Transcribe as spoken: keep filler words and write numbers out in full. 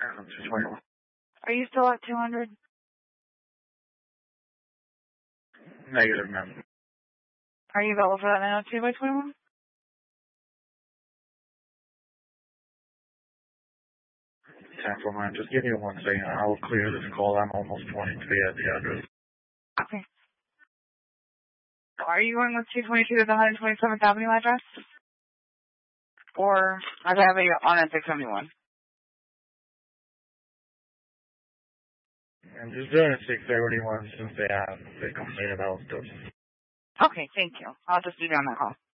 Are you still at two hundred? Negative, ma'am. Are you available for that nine oh two by twenty-one? ten four nine, just give me one second. I will clear this call. I'm almost twenty to be at the address. Okay. Are you going with two twenty-two to the one twenty-seventh Avenue address? Or I have it on at six seventy-one? I'm just doing it six seventy-one since they have they complained about stuff. Okay, thank you. I'll just be on that call.